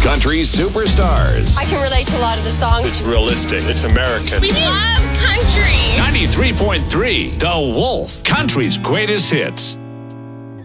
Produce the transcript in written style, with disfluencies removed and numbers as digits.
Country superstars. I can relate to a lot of the songs. It's realistic. It's American. We love country. 93.3 The Wolf, country's greatest hits.